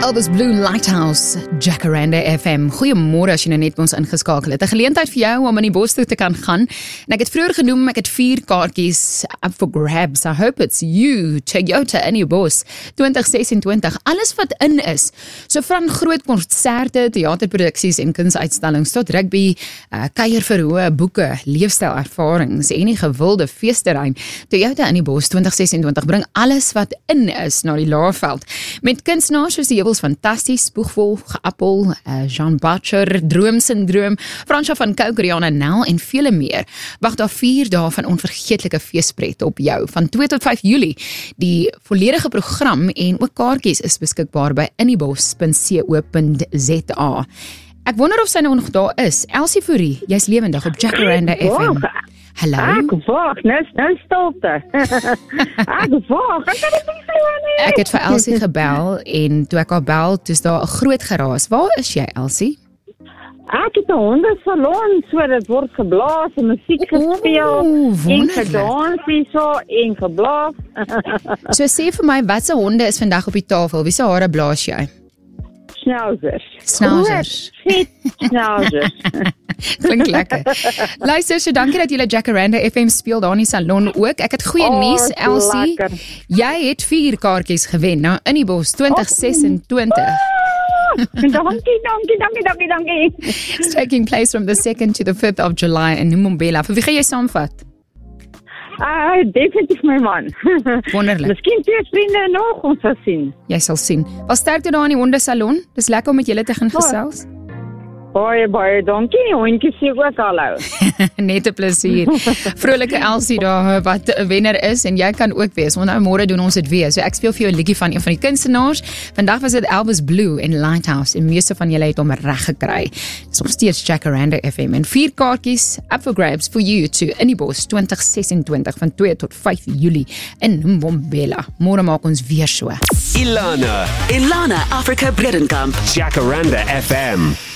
Elvis Blue Lighthouse, Jacaranda FM. Goeiemôre as jy nou net ons ingeskakel het. 'n Geleentheid vir jou om in die bos toe te kan gaan. En ek het vroeër genoem, ek het 4 kaartjies up for grabs. I hope it's you, Toyota in die bos 2026. Alles wat in is. So van groot konserte, theaterproduksies en kunsuitstallings tot rugby, kuierverhoë, boeke, leefstylervarings en die gewilde feesterrein. Toyota in die bos 2026 bring alles wat in is na die Laerveld. Met kunstenaars soos die Fantasties, Spoegvol, Geappel, Jean Butcher, Droomsyndroom, Fransja van Cooke, Rihanna Nel en vele meer. Wag daar 4 dae van onvergeetlike feespret op jou, van 2 tot 5 Julie. Die volledige program en ook kaartjies is beskikbaar by inniebos.co.za. Ek wonder of sy nou nog daar is. Elsie Fourie, jy's lewendig op Jacaranda FM. Hallo. Ek wacht, nou stilte. Ek wacht, ek kan dit nie verloor nie. Ek het vir Elsie gebel en toe ek haar bel, toe is daar 'n groot geraas. Waar is jy, Elsie? Ek het 'n hondesalon, so dit word geblaas en musiek gespeel en gedans hierso en geblaas. So sê vir my, watse honde is vandag op die tafel? Wie se hare blaas jy? Schnauzers. Schnauzers. Schnauzers. Klink lekker. Luister, so dankie dat julle Jacaranda FM speel daar in die salon ook. Ek het goeie nuus, Elsie. Lekker. Jy het 4 kaartjies gewen na In die Bos 2026. Dankie. It's taking place from the 2nd to the 5th of July in Mbombela. Vir wie gaan jy saamvat? Definitief my man. Wonderlik. Miskien 2 vriende nog, ons sal sien. Jy sal sien. Wel sterkte daar in die hondesalon. Dis lekker om met julle te gaan gesels. Baie dankie. Hondjies sê ook hallo. Net 'n plesier. Vrolike Elsie daar wat 'n wenner is en jy kan ook wees. Want nou môre doen ons dit weer. So ek speel vir jou 'n liedjie van een van die kunstenaars. Vandag was dit Elvis Blue en Lighthouse en meeste van julle het hom reg gekry. Dis nog steeds Jacaranda FM en 4 kaartjies up for grabs for you to In die Bos 2026 van 2 tot 5 Julie in Mbombela. Môre maak ons weer so. Ilana Africa Bredenkamp. Jacaranda FM.